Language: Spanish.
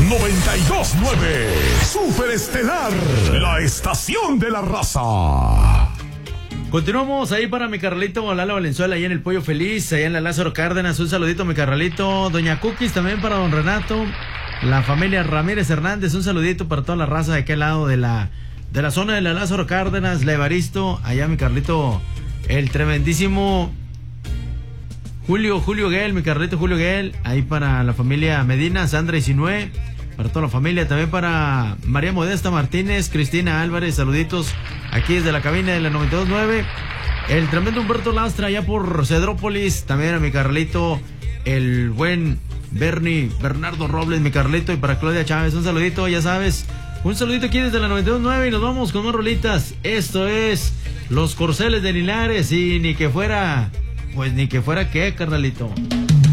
92.9 Super Estelar, la estación de la raza. Continuamos ahí para mi Carlito Lalo Valenzuela, allá en el Pollo Feliz, allá en la Lázaro Cárdenas. Un saludito, mi Carlito. Doña Cookies también para don Renato. La familia Ramírez Hernández, un saludito para toda la raza de aquel lado de la zona de la Lázaro Cárdenas, la Evaristo. Allá mi Carlito, el tremendísimo Julio Guel, mi Carlito Julio Guel. Ahí para la familia Medina, Sandra y Sinué. Para toda la familia, también para María Modesta Martínez, Cristina Álvarez, saluditos aquí desde la cabina de la 92.9. El tremendo Humberto Lastra allá por Cedrópolis, también a mi Carlito, el buen Bernardo Robles, mi Carlito, y para Claudia Chávez, un saludito, ya sabes, un saludito aquí desde la 92.9 y nos vamos con más rolitas. Esto es Los Corceles de Linares y ni que fuera qué, carnalito.